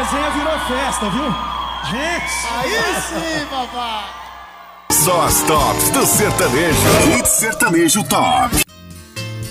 resenha virou festa, viu? Gente! Aí sim, papai! Só as tops do sertanejo. Hit Sertanejo Top.